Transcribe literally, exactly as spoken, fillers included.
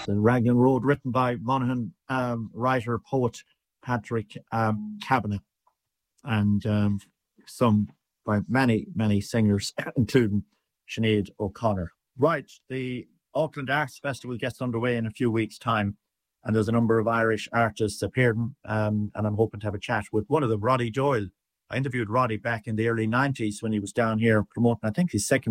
The Raglan Road, written by Monaghan um, writer, poet Patrick um, Kavanagh, and um, sung by many, many singers, including Sinead O'Connor. Right, the Auckland Arts Festival gets underway in a few weeks' time, and there's a number of Irish artists appearing, um, and I'm hoping to have a chat with one of them, Roddy Doyle. I interviewed Roddy back in the early nineties when he was down here promoting, I think, his second